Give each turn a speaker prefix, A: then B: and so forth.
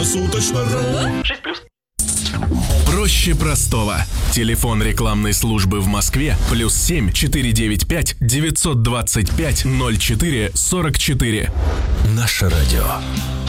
A: круглосуточно.ру.
B: 6+.
C: Проще простого. Телефон рекламной службы в Москве +7 495 925 04 44. Наше радио.